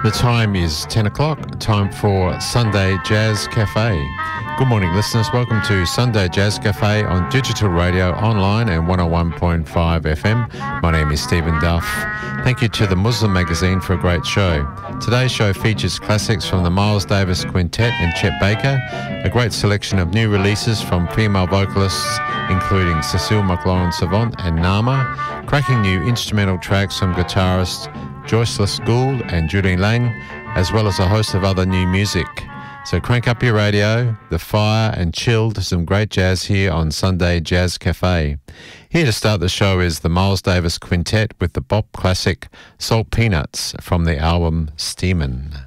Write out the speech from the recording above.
The time is 10 o'clock, time for Sunday Jazz Cafe. Good morning, listeners. Welcome to Sunday Jazz Cafe on digital radio, online and 101.5 FM. My name is Stephen Duff. Thank you to the Muslim Magazine for a great show. Today's show features classics from the Miles Davis Quintet and Chet Baker, a great selection of new releases from female vocalists including Cecile McLaurin-Savant and Nama, cracking new instrumental tracks from guitarists Joycelyn Gould and Julian Lang, as well as a host of other new music. So crank up your radio, the fire, and chill to some great jazz here on Sunday Jazz Cafe. Here to start the show is the Miles Davis Quintet with the bop classic Salt Peanuts from the album Steamin'.